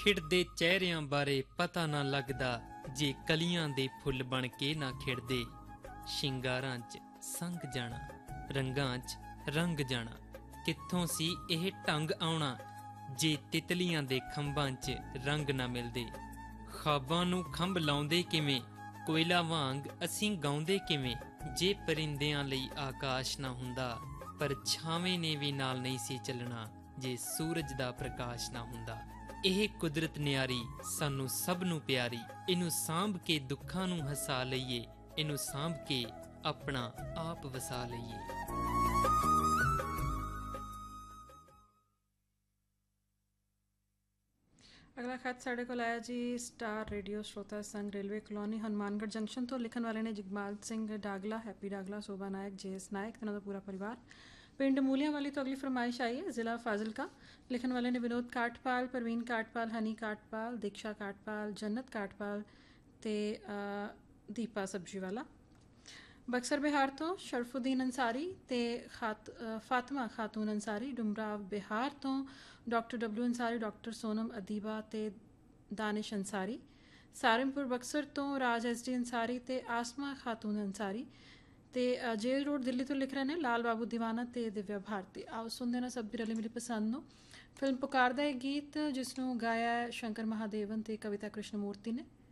ਖਿੜਦੇ ਚਿਹਰਿਆਂ ਬਾਰੇ ਪਤਾ ਨਾ ਲੱਗਦਾ ਜੇ ਕਲੀਆਂ ਦੇ ਫੁੱਲ ਬਣ ਕੇ ਨਾ ਖਿੜਦੇ। ਸ਼ਿੰਗਾਰਾਂ 'ਚ ਸੰਗ ਜਾਣਾ, ਰੰਗਾਂ 'ਚ ਰੰਗ ਜਾਣਾ, ਕਿੱਥੋਂ ਸੀ ਇਹ ਢੰਗ ਆਉਣਾ ਜੇ ਤਿਤਲੀਆਂ ਦੇ ਖੰਭਾਂ 'ਚ ਰੰਗ ਨਾ ਮਿਲਦੇ। ਖ਼ਾਬਾਂ ਨੂੰ ਖੰਭ ਲਾਉਂਦੇ ਕਿਵੇਂ, ਕੋਇਲਾ ਵਾਂਗ ਅਸੀਂ ਗਾਉਂਦੇ ਕਿਵੇਂ, ਜੇ ਪਰਿੰਦਿਆਂ ਲਈ ਆਕਾਸ਼ ਨਾ ਹੁੰਦਾ। ਪਰਛਾਵੇਂ ਨੇ ਵੀ ਨਾਲ ਨਹੀਂ ਸੀ ਚੱਲਣਾ ਜੇ ਸੂਰਜ ਦਾ ਪ੍ਰਕਾਸ਼ ਨਾ ਹੁੰਦਾ। ਇਹ ਕੁਦਰਤ ਨਿਆਰੀ ਸਾਨੂੰ ਸਭ ਨੂੰ ਪਿਆਰੀ, ਇਹਨੂੰ ਸਾਂਭ ਕੇ ਦੁੱਖਾਂ ਨੂੰ ਹਸਾ ਲਈਏ, ਇਹਨੂੰ ਸਾਂਭ ਕੇ ਆਪਣਾ ਆਪ ਵਸਾ ਲਈਏ। ਅਗਲਾ ਖਤ ਸਾਡੇ ਕੋਲ ਆਇਆ ਜੀ ਸਟਾਰ ਰੇਡੀਓ ਸਰੋਤਾ ਸੰਘ, ਰੇਲਵੇ ਕਲੋਨੀ, ਹਨੂੰਮਾਨਗੜ੍ਹ ਜੰਕਸ਼ਨ ਤੋਂ। ਲਿਖਣ ਵਾਲੇ ਨੇ ਜਗਮਾਲ ਸਿੰਘ ਡਾਗਲਾ, ਹੈਪੀ ਡਾਗਲਾ, ਸ਼ੋਭਾ ਨਾਇਕ, ਜੇਐਸ ਨਾਇਕ, ਇਹਨਾਂ ਦਾ ਪੂਰਾ ਪਰਿਵਾਰ। ਪਿੰਡ ਮੂਲੀਆਂ ਵਾਲੀ ਤੋਂ ਅਗਲੀ ਫਰਮਾਇਸ਼ ਆਈ ਹੈ, ਜ਼ਿਲ੍ਹਾ ਫਾਜ਼ਿਲਕਾ। ਲਿਖਣ ਵਾਲੇ ਨੇ ਵਿਨੋਦ ਕਾਠਪਾਲ, ਪ੍ਰਵੀਨ ਕਾਠਪਾਲ, ਹਨੀ ਕਾਠਪਾਲ, ਦੀਕਸ਼ਾ ਕਾਠਪਾਲ, ਜੰਨਤ ਕਾਠਪਾਲ ਅਤੇ ਦੀਪਾ ਸਬਜ਼ੀ ਵਾਲਾ। ਬਕਸਰ ਬਿਹਾਰ ਤੋਂ ਸ਼ਰਫੁਦੀਨ ਅੰਸਾਰੀ ਅਤੇ ਫਾਤਮਾ ਖਾਤੂਨ ਅੰਸਾਰੀ। ਡੁਮਰਾਵ ਬਿਹਾਰ ਤੋਂ doctor W Ansari, doctor Sonam ਅਦੀਬਾ ਅਤੇ ਦਾਨਿਸ਼ ਅੰਸਾਰੀ। ਸਾਰੰਗਪੁਰ ਬਕਸਰ ਤੋਂ ਰਾਜ ਐਸ ਡੀ ਅੰਸਾਰੀ ਅਤੇ ਆਸਮਾ ਖਾਤੂਨ ਅੰਸਾਰੀ। ਅਤੇ ਜੇਲ ਰੋਡ ਦਿੱਲੀ ਤੋਂ ਲਿਖ ਰਹੇ ਨੇ ਲਾਲ ਬਾਬੂ ਦੀਵਾਨਾ ਅਤੇ ਦਿਵਿਆ ਭਾਰਤੀ। ਆਓ ਸੁਣਦੇ ਨਾ ਸਭ ਦੀ ਰਲੀ ਮਿਲੀ ਪਸੰਦ ਨੂੰ। ਫਿਲਮ ਪੁਕਾਰ ਦਾ ਇਹ ਗੀਤ ਜਿਸ ਨੂੰ ਗਾਇਆ ਸ਼ੰਕਰ ਮਹਾਦੇਵਨ ਅਤੇ ਕਵਿਤਾ ਕ੍ਰਿਸ਼ਨ ਮੂਰਤੀ ਨੇ।